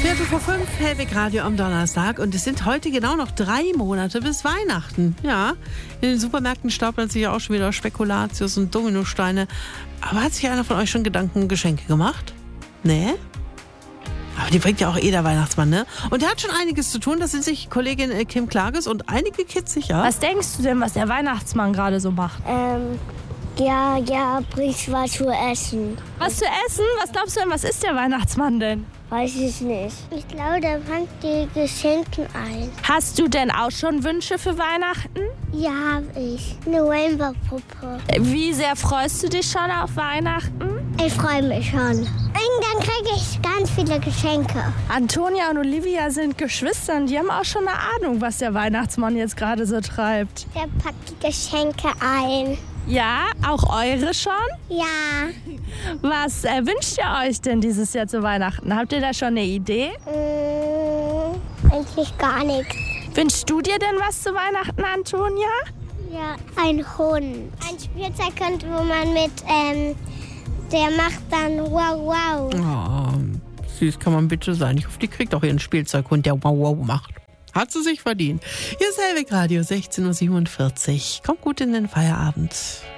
4:45, Hellwig Radio am Donnerstag. Und es sind heute genau noch 3 Monate bis Weihnachten. Ja, in den Supermärkten stapeln sich ja auch schon wieder Spekulatius und Dominosteine. Aber hat sich einer von euch schon Gedanken um Geschenke gemacht? Nee? Aber die bringt ja auch der Weihnachtsmann, ne? Und der hat schon einiges zu tun. Das sind sich Kollegin Kim Klages und einige Kids sicher. Was denkst du denn, was der Weihnachtsmann gerade so macht? Ja, bringt was zu essen. Was zu essen? Was glaubst du denn, was ist der Weihnachtsmann denn? Weiß ich nicht. Ich glaube, der fängt die Geschenke ein. Hast du denn auch schon Wünsche für Weihnachten? Ja, habe ich. Eine Rainbow-Puppe. Wie sehr freust du dich schon auf Weihnachten? Ich freue mich schon. Und dann kriege ich ganz viele Geschenke. Antonia und Olivia sind Geschwister und die haben auch schon eine Ahnung, was der Weihnachtsmann jetzt gerade so treibt. Der packt die Geschenke ein. Ja, auch eure schon? Ja. Was wünscht ihr euch denn dieses Jahr zu Weihnachten? Habt ihr da schon eine Idee? Eigentlich gar nichts. Wünschst du dir denn was zu Weihnachten, Antonia? Ja, ein Hund. Ein Spielzeughund, wo man mit, der macht dann wow, wow. Oh, süß kann man bitte sein. Ich hoffe, die kriegt auch ihren Spielzeughund, der wow, wow macht. Hat sie sich verdient. Hier ist Hellwig Radio, 16:47 Uhr. Kommt gut in den Feierabend.